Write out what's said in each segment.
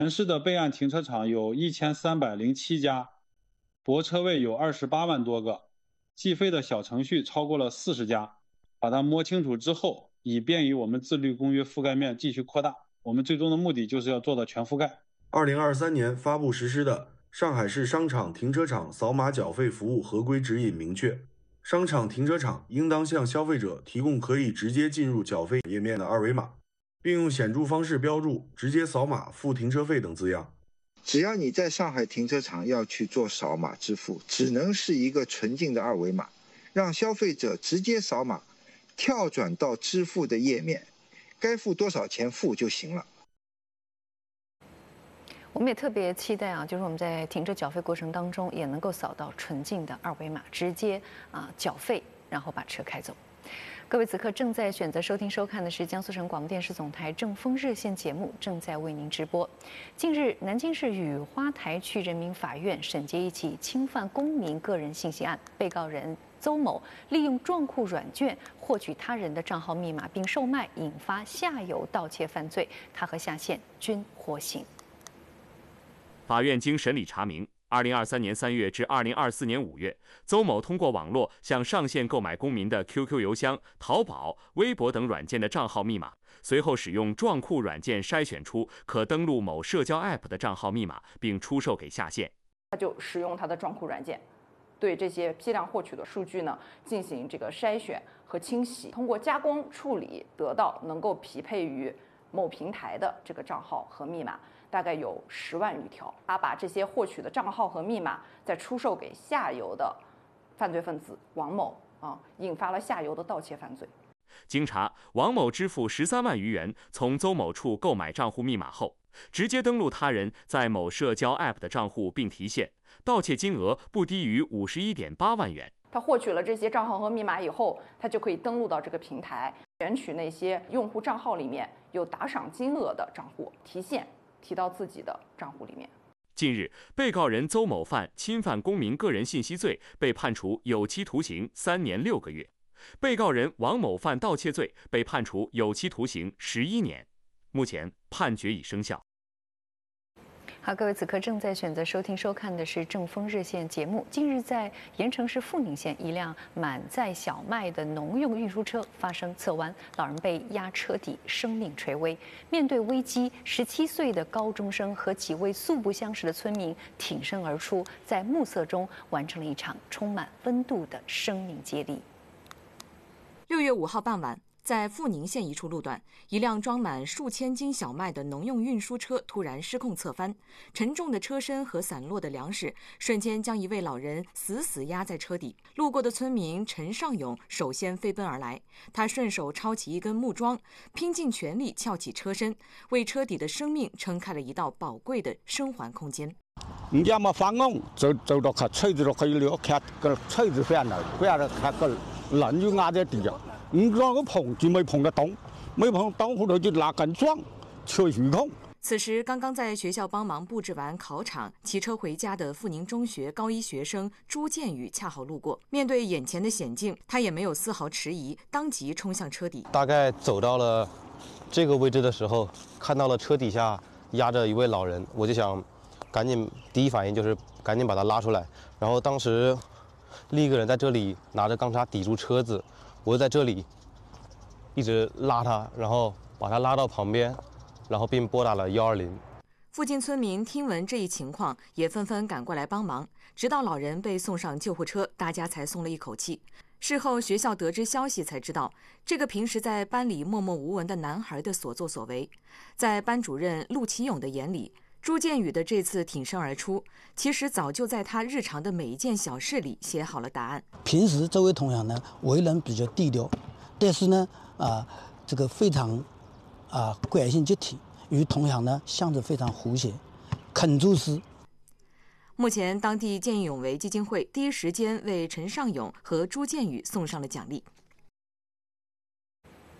全市的备案停车场有1307家，泊车位有28万多个，计费的小程序超过了40家。把它摸清楚之后，以便于我们自律公约覆盖面继续扩大。我们最终的目的就是要做到全覆盖。 2023年发布实施的上海市商场停车场扫码缴费服务合规指引明确，商场停车场应当向消费者提供可以直接进入缴费页面的二维码，并用显著方式标注“直接扫码付停车费”等字样。 只要你在上海停车场要去做扫码支付，只能是一个纯净的二维码，让消费者直接扫码跳转到支付的页面，该付多少钱付就行了。 我们也特别期待啊，就是我们在停车缴费过程当中也能够扫到纯净的二维码，直接缴费，然后把车开走。各位此刻正在选择收听收看的是江苏省广播电视总台正风热线节目，正在为您直播。近日，南京市雨花台区人民法院审结一起侵犯公民个人信息案，被告人邹某利用撞库软件获取他人的账号密码并售卖，引发下游盗窃犯罪，他和下线均获刑。 法院经审理查明，2023年3月至2024年5月，邹某通过网络向上线购买公民的 QQ 邮箱、淘宝、微博等软件的账号密码，随后使用撞库软件筛选出可登录某社交 App 的账号密码，并出售给下线。 他就使用他的撞库软件，对这些批量获取的数据呢进行这个筛选和清洗，通过加工处理得到能够匹配于某平台的这个账号和密码。大概有10万余条，他把这些获取的账号和密码再出售给下游的犯罪分子王某引发了下游的盗窃犯罪。 经查，王某支付13万余元从邹某处购买账户密码后，直接登录他人在某社交 App 的账户并提现，盗窃金额不低于51.8万元。 他获取了这些账号和密码以后，他就可以登录到这个平台，选取那些用户账号里面有打赏金额的账户提现，提到自己的账户里面。 近日，被告人邹某犯侵犯公民个人信息罪，被判处有期徒刑3年6个月；被告人王某犯盗窃罪，被判处有期徒刑11年。目前判决已生效。 好，各位此刻正在选择收听收看的是正风热线节目。近日，在盐城市富宁县，一辆满载小麦的农用运输车发生侧弯，老人被压车底，生命垂危。面对危机，17岁的高中生和几位素不相识的村民挺身而出，在暮色中完成了一场充满温度的生命接力。 6月5号傍晚，在富宁县一处路段，一辆装满数千斤小麦的农用运输车突然失控侧翻，沉重的车身和散落的粮食瞬间将一位老人死死压在车底。路过的村民陈尚勇首先飞奔而来，他顺手抄起一根木桩，拼尽全力撬起车身，为车底的生命撑开了一道宝贵的生还空间。 唔知咪翻工，就到佢吹住落去了，佢個吹住翻嚟，翻嚟佢個人要壓在地上。唔讓佢碰，就沒碰得動，沒碰動，後頭就拉緊撞，吹虛空。 此时，刚刚在学校帮忙布置完考场，骑车回家的富宁中学高一学生朱建宇恰好路过。面对眼前的险境，他也没有丝毫迟疑，当即冲向车底。 大概走到了这个位置的时候，看到了车底下压着一位老人，我就想赶紧，第一反应就是赶紧把他拉出来。然后当时另一个人在这里拿着钢叉抵住车子。我在这里一直拉他，然后把他拉到旁边，然后并拨打了120。 附近村民听闻这一情况，也纷纷赶过来帮忙。直到老人被送上救护车，大家才松了一口气。事后学校得知消息才知道，这个平时在班里默默无闻的男孩的所作所为，在班主任陆启勇的眼里，朱建宇的这次挺身而出，其实早就在他日常的每一件小事里写好了答案。 平时这位同学呢，为人比较低调，但是呢，这个非常关心集体，与同学呢相处非常和谐，肯做事。 目前，当地见义勇为基金会第一时间为陈尚勇和朱建宇送上了奖励。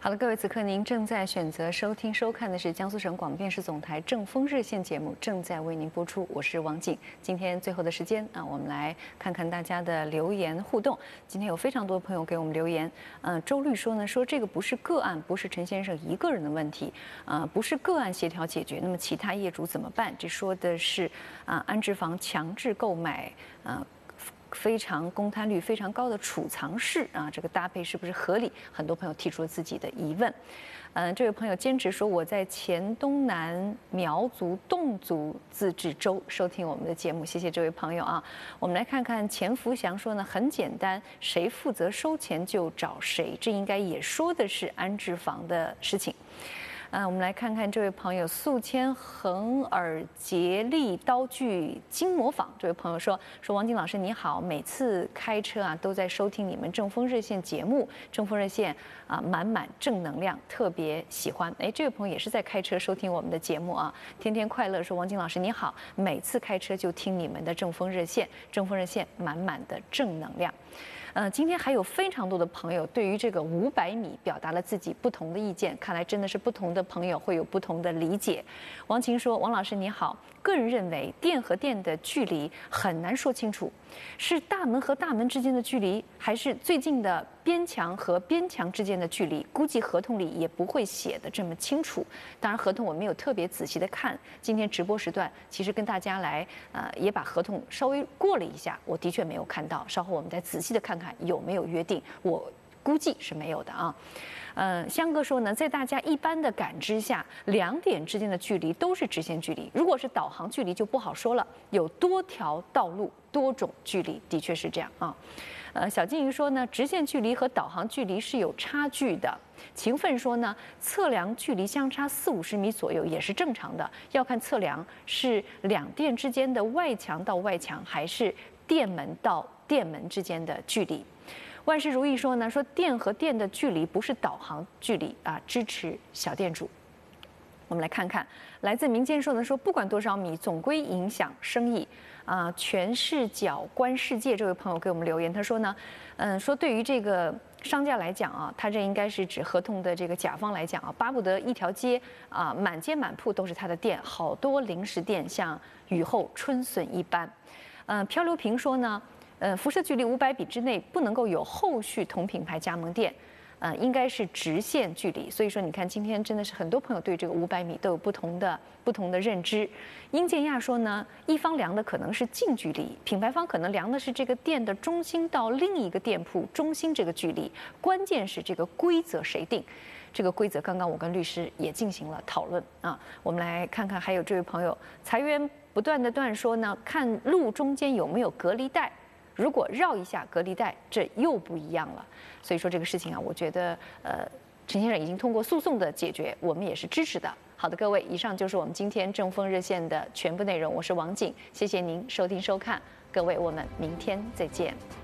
好了，各位，此刻您正在选择收听、收看的是江苏省广播电视总台正风热线节目，正在为您播出。我是王景。今天最后的时间啊，我们来看看大家的留言互动。今天有非常多朋友给我们留言。周律说呢，说这个不是个案，不是陈先生一个人的问题，不是个案协调解决，那么其他业主怎么办？这说的是安置房强制购买非常公摊率非常高的储藏室啊，这个搭配是不是合理？很多朋友提出了自己的疑问。这位朋友坚持说我在黔东南苗族侗族自治州收听我们的节目，谢谢这位朋友啊。我们来看看钱福祥说呢，很简单，谁负责收钱就找谁，这应该也说的是安置房的事情。我们来看看这位朋友宿迁恒尔杰利刀具金模坊，这位朋友说王景老师你好，每次开车啊都在收听你们正风热线节目，正风热线啊满满正能量，特别喜欢。这位朋友也是在开车收听我们的节目啊，天天快乐说王景老师你好，每次开车就听你们的正风热线，正风热线满满的正能量。今天还有非常多的朋友对于这个500米表达了自己不同的意见，看来真的是不同的朋友会有不同的理解。王琴说：“王老师你好，个人认为店和店的距离很难说清楚，是大门和大门之间的距离，还是最近的边墙和边墙之间的距离？估计合同里也不会写得这么清楚。当然，合同我没有特别仔细的看。今天直播时段其实跟大家来也把合同稍微过了一下，我的确没有看到。稍后我们再仔细的看看有没有约定，我估计是没有的啊。”香哥说呢，在大家一般的感知下，2点之间的距离都是直线距离。如果是导航距离就不好说了，有多条道路、多种距离，的确是这样啊。小金鱼说呢，直线距离和导航距离是有差距的。勤奋说呢，测量距离相差40-50米左右也是正常的，要看测量是2店之间的外墙到外墙，还是店门到店门之间的距离。万事如意说呢，说店和店的距离不是导航距离啊，支持小店主。我们来看看，来自民间说呢，说不管多少米，总归影响生意啊。全视角观世界这位朋友给我们留言，他说呢，说对于这个商家来讲啊，他这应该是指合同的这个甲方来讲啊，巴不得一条街啊满街满铺都是他的店，好多零食店像雨后春笋一般。漂流瓶说呢。辐射距离500米之内不能够有后续同品牌加盟店，应该是直线距离。所以说，你看今天真的是很多朋友对这个500米都有不同的认知。殷建亚说呢，一方量的可能是近距离，品牌方可能量的是这个店的中心到另一个店铺中心这个距离，关键是这个规则谁定。这个规则刚刚我跟律师也进行了讨论啊。我们来看看，还有这位朋友财源不断的断说呢，看路中间有没有隔离带。如果绕一下隔离带，这又不一样了。所以说这个事情啊，我觉得陈先生已经通过诉讼的解决，我们也是支持的。好的，各位，以上就是我们今天正风热线的全部内容。我是王景，谢谢您收听收看，各位，我们明天再见。